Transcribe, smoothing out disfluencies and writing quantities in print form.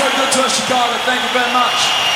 so good to us, Chicago. Thank you very much.